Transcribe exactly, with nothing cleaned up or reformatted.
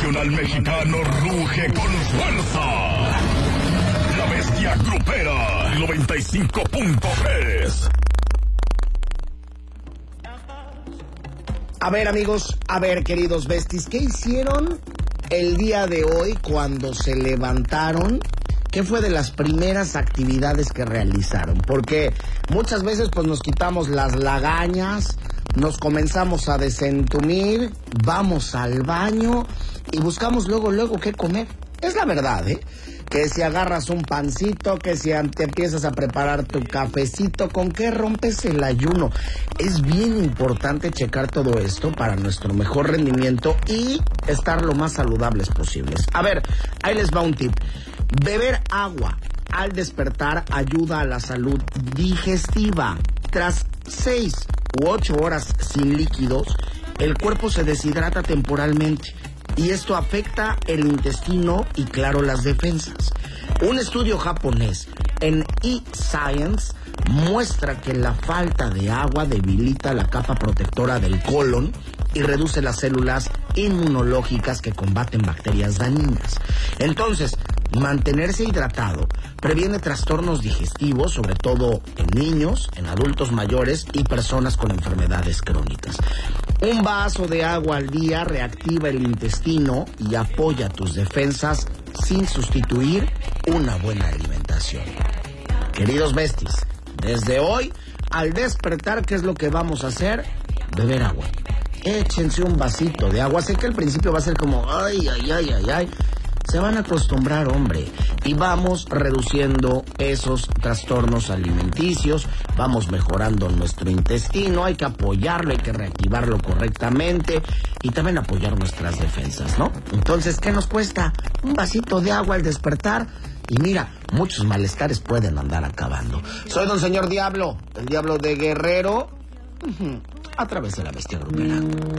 regional mexicano ruge con fuerza. La bestia grupera noventa y cinco punto tres. A ver, amigos, a ver, queridos besties, ¿qué hicieron el día de hoy cuando se levantaron? ¿Qué fue de las primeras actividades que realizaron? Porque muchas veces pues nos quitamos las lagañas, nos comenzamos a desentumir, vamos al baño y buscamos luego, luego qué comer. Es la verdad, ¿eh? Que si agarras un pancito, que si te empiezas a preparar tu cafecito, ¿con qué rompes el ayuno? Es bien importante checar todo esto para nuestro mejor rendimiento y estar lo más saludables posibles. A ver, ahí les va un tip. Beber agua al despertar ayuda a la salud digestiva. Tras seis u ocho horas sin líquidos, el cuerpo se deshidrata temporalmente. Y esto afecta el intestino y, claro, las defensas. Un estudio japonés en eScience muestra que la falta de agua debilita la capa protectora del colon y reduce las células inmunológicas que combaten bacterias dañinas. Entonces, mantenerse hidratado previene trastornos digestivos, sobre todo en niños, en adultos mayores y personas con enfermedades crónicas. Un vaso de agua al día reactiva el intestino y apoya tus defensas sin sustituir una buena alimentación. Queridos besties, desde hoy, al despertar, ¿qué es lo que vamos a hacer? Beber agua. Échense un vasito de agua. Sé que al principio va a ser como, ay, ay, ay, ay, ay. Se van a acostumbrar, hombre, y vamos reduciendo esos trastornos alimenticios, vamos mejorando nuestro intestino, hay que apoyarlo, hay que reactivarlo correctamente y también apoyar nuestras defensas, ¿no? Entonces, ¿qué nos cuesta? Un vasito de agua al despertar y mira, muchos malestares pueden andar acabando. Soy don señor Diablo, el Diablo de Guerrero, a través de la bestia grupera.